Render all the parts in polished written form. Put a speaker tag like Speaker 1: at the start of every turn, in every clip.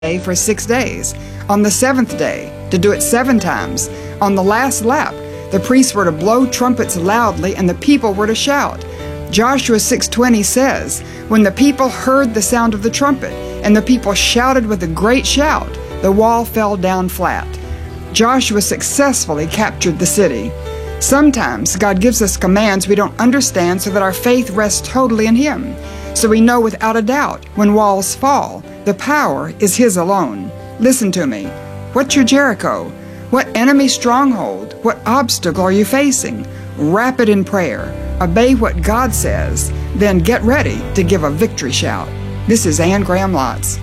Speaker 1: for 6 days. On the seventh day, to do it 7 times. On the last lap, the priests were to blow trumpets loudly and the people were to shout. Joshua 6:20 says, "When the people heard the sound of the trumpet, and the people shouted with a great shout, the wall fell down flat." Joshua successfully captured the city. Sometimes God gives us commands we don't understand so that our faith rests totally in Him. So we know without a doubt, when walls fall, the power is His alone. Listen to me. What's your Jericho? What enemy stronghold? What obstacle are you facing? Wrap it in prayer. Obey what God says. Then get ready to give a victory shout. This is Ann Graham Lotz.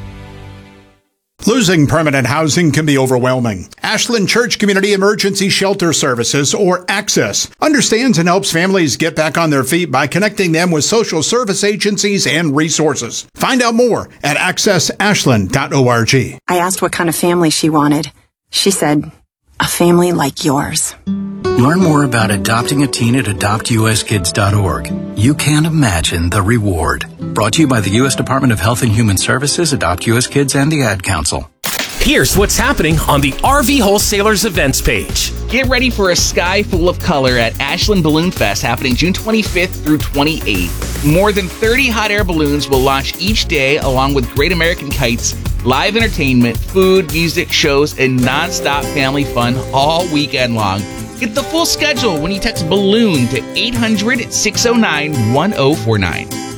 Speaker 2: Losing permanent housing can be overwhelming. Ashland Church Community Emergency Shelter Services, or ACCESS, understands and helps families get back on their feet by connecting them with social service agencies and resources. Find out more at accessashland.org.
Speaker 3: I asked what kind of family she wanted. She said, "A family like yours."
Speaker 4: Learn more about adopting a teen at adoptuskids.org. You can't imagine the reward. Brought to you by the U.S. Department of Health and Human Services, Adopt U.S. Kids, and the Ad Council.
Speaker 5: Here's what's happening on the RV Wholesalers events page.
Speaker 6: Get ready for a sky full of color at Ashland Balloon Fest happening June 25th through 28th. More than 30 hot air balloons will launch each day along with Great American Kites, live entertainment, food, music, shows, and nonstop family fun all weekend long. Get the full schedule when you text BALLOON to 800-609-1049.